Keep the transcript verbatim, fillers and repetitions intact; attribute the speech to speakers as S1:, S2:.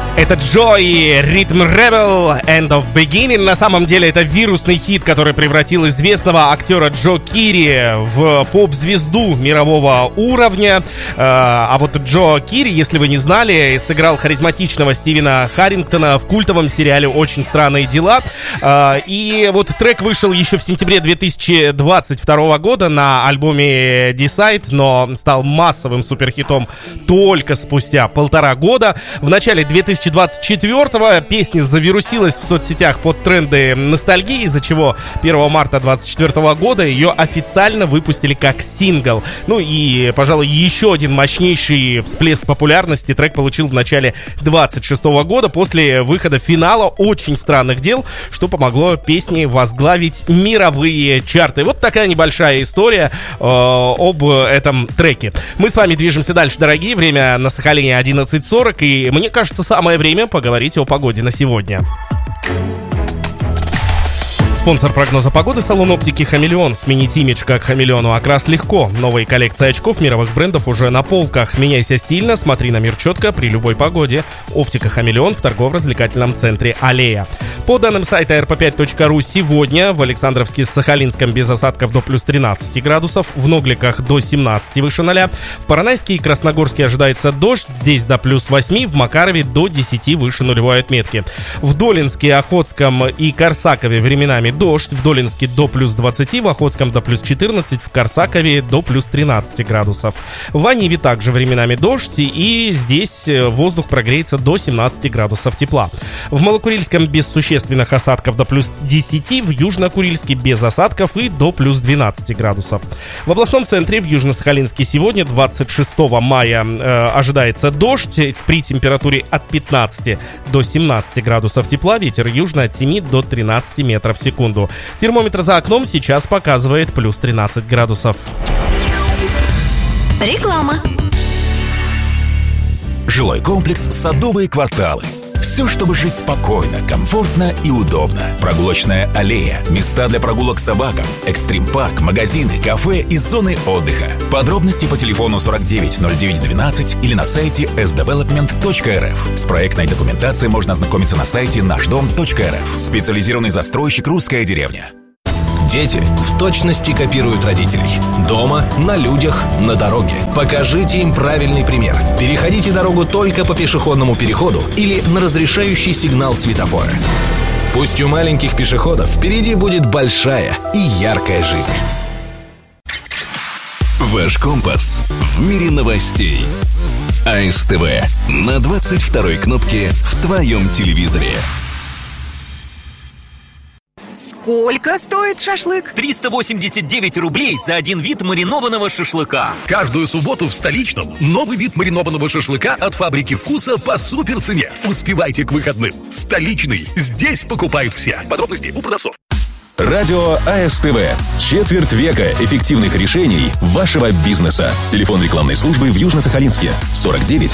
S1: Это Joy, Rhythm Rebel, End of Beginning. На самом деле это вирусный хит, который превратил известного актера Джо Кири в поп-звезду мирового уровня. А вот Джо Кири, если вы не знали, сыграл харизматичного Стивена Харрингтона в культовом сериале «Очень странные дела». И вот трек вышел еще в сентябре две тысячи двадцать второго года на альбоме Decide, но стал массовым суперхитом только спустя полтора года. В начале две тысячи двадцать четвёртого песня завирусилась в соцсетях под тренды ностальгии, из-за чего первого марта двадцать четвёртого года ее официально выпустили как сингл. Ну и, пожалуй, еще один мощнейший всплеск популярности трек получил в начале двадцать шестого года после выхода финала «Очень странных дел», что помогло песне возглавить мировые чарты. Вот такая небольшая история э, об этом треке. Мы с вами движемся дальше, дорогие. Время на Сахалине одиннадцать сорок, и мне кажется, самое время поговорить о погоде на сегодня. Спонсор прогноза погоды — салон оптики «Хамелеон». Сменить имидж как хамелеону окрас легко. Новые коллекции очков мировых брендов уже на полках. Меняйся стильно, смотри на мир четко при любой погоде. Оптика «Хамелеон» в торгово-развлекательном центре «Аллея». По данным сайта эр пэ пять точка ру, сегодня в Александровске с Сахалинском без осадков до плюс тринадцать градусов, в Ногликах до семнадцать выше ноля, в Поронайске и Красногорске ожидается дождь, здесь до плюс восемь, в Макарове до десяти выше нулевой отметки. В Долинске, Охотском и Корсакове временами дождь, в Долинске до плюс двадцати, в Охотском до плюс четырнадцати, в Корсакове до плюс тринадцати градусов. В Аниве также временами дождь, и здесь воздух прогреется до семнадцати градусов тепла. В Малокурильском без существенных осадков до плюс десяти, в Южно-Курильске без осадков и до плюс двенадцати градусов. В областном центре в Южно-Сахалинске сегодня, двадцать шестого мая, э, ожидается дождь при температуре от пятнадцати до семнадцати градусов тепла, ветер южный от семи до тринадцати метров в секунду. Термометр за окном сейчас показывает плюс тринадцать градусов.
S2: Реклама.
S3: Жилой комплекс «Садовые кварталы». Все, чтобы жить спокойно, комфортно и удобно. Прогулочная аллея, места для прогулок с собакам, экстрим-парк, магазины, кафе и зоны отдыха. Подробности по телефону сорок девять ноль девять двенадцать или на сайте эс девелопмент точка эр эф. С проектной документацией можно ознакомиться на сайте наш дом точка эр эф. Специализированный застройщик «Русская деревня».
S4: Дети в точности копируют родителей. Дома, на людях, на дороге. Покажите им правильный пример. Переходите дорогу только по пешеходному переходу или на разрешающий сигнал светофора. Пусть у маленьких пешеходов впереди будет большая и яркая жизнь.
S3: Ваш компас в мире новостей. а эс тэ вэ на двадцать второй кнопке в твоем телевизоре.
S2: Сколько стоит шашлык?
S5: триста восемьдесят девять рублей за один вид маринованного шашлыка.
S6: Каждую субботу в столичном новый вид маринованного шашлыка от фабрики вкуса по супер цене. Успевайте к выходным. Столичный. Здесь покупают все. Подробности у продавцов.
S3: Радио а эс тэ вэ. Четверть века эффективных решений вашего бизнеса. Телефон рекламной службы в Южно-Сахалинске сорок девять